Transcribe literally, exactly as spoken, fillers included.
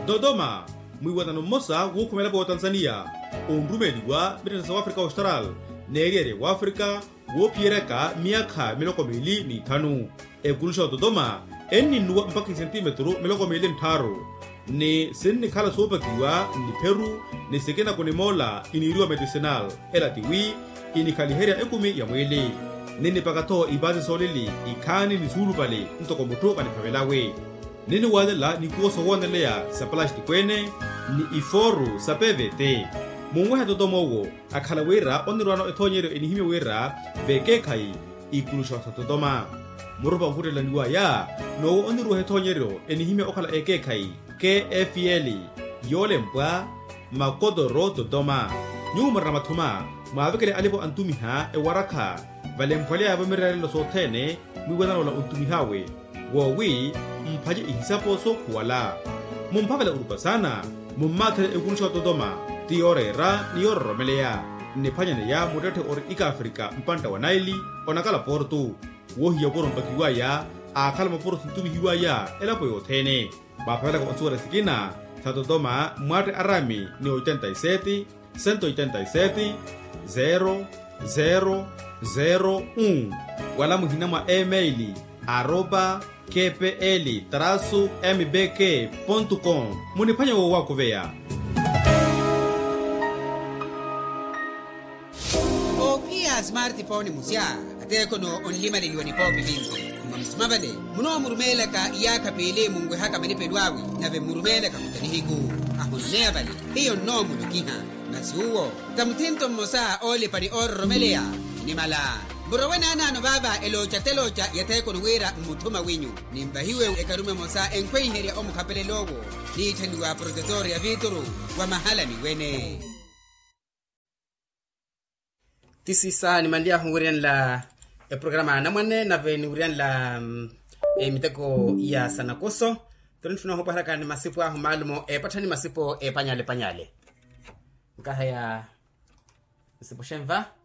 Dodoma mwiwatano mmosa wokhumelapo wa Tanzania onrumeliwa Mbetete South Africa Austral neeriere wa Africa wophiyereka miyakha miloko mili ni ithanu ekulusha Dodoma enninuwa mpaka sentimetro miloko mili ntharu ni sinni khala soopakiwa ni Peru ni sekena kunimola iniriwa medicinal elatiwi inikhaliherya ekumi ya mwili nini pakatho ibazi solili ikhani ni sulupale ntokomutu kaniphavelawe nini walela ni kuoso woneleya sa plastikweni ni iforu sa P V T mungweha Dodomowo akhala wira onirwano ethonyero enihime wira vekekhai ikulusha Dodoma murupa mvutelaniwa ya nowo onirwa ethonyero enihime okhala ekekhai K F L yolempwa makodoro Dodoma nyumara mathuma mwavekele alipo antumiha ewarakha valempwale avo miralelo sothene mwiwetanola untumihawe wowi mphaje ihisapo sokhuwala mumphavela urupasana mummathele ekulusha Dodoma tiyorera niyororomeleya niphanyane ya mutethe ori ika Afrika mpanta wa Naili onakala portu wohiya poro mpakiwaya akhala maporo sintumihiwaya elapo yothene vaphavela ka onsuwela sikina sa Dodoma mwate arami ni ochenta y sete, ciento ochenta y siete, zero zero zero uno wala muhina mwa emaili arroba kpl traço mbk ponto com muniphanya wo wako veya Okia smartphone musya ateko no onlimali liwani popi vinzi mumsmavale muno murumela ka iyaka pele mungwe haka manipedwawi nave murumela ka mutanihiku ahunea vale hiyo no mulukiha nasuo tamtinto mosa ole pani orromelea ni mala Burawena ano baba elocha telocha yateko nwera mutuma winyu nimbahiwe ekarume mosa enkwehiria omukapele logo ni thenduwa protector ya vituru wa mahala miwene tisisa ni mandia hungurian la e programa namwane na venurian la e miteko ya sanakoso tunatuna hopa haraka ni masipo ahu malumo e patani masipo e panyale panyale nkahaya masipo shemva